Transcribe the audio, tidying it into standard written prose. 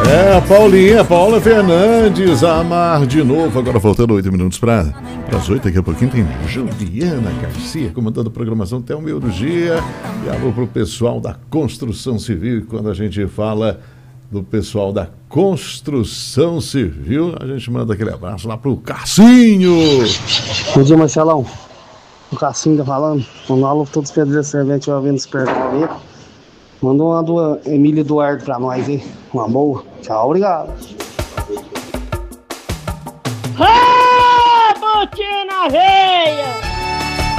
É, Paulinha, Paula Fernandes, amar de novo. Agora faltando 8 minutos para as 8. Daqui a pouquinho tem Juliana Garcia comandando a programação até o meio do dia. E alô pro pessoal da construção civil. E quando a gente fala do pessoal da construção civil, a gente manda aquele abraço lá pro Cassinho. Bom dia, Marcelão. O Cassinho tá falando. Um alô pra todos os pedreiros serventes ouvindo esse pergunta. Manda uma do Emílio Eduardo pra nós aí. Uma boa. Tchau, obrigado. Botinha na veia!